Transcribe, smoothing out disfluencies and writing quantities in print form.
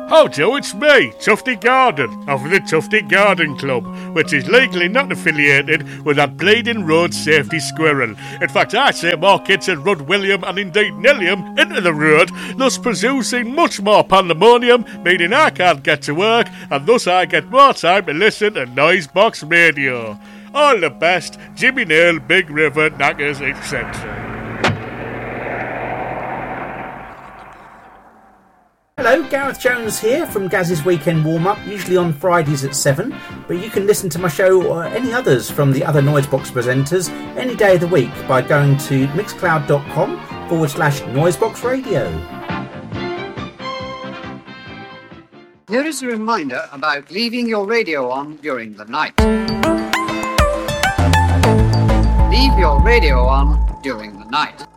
How do, it's me, Tufty Garden, of the Tufty Garden Club, which is legally not affiliated with that bleeding road safety squirrel. In fact, I say more kids had run William and indeed Nilliam into the road, thus producing much more pandemonium, meaning I can't get to work, and thus I get more time to listen to Noisebox Radio. All the best, Jimmy Nail, Big River, Knackers, etc. Hello, Gareth Jones here from Gaz's Weekend Warm-Up, usually on Fridays at 7, but you can listen to my show or any others from the other Noisebox presenters any day of the week by going to mixcloud.com/Noisebox Radio. Here is a reminder about leaving your radio on during the night. Leave your radio on during the night.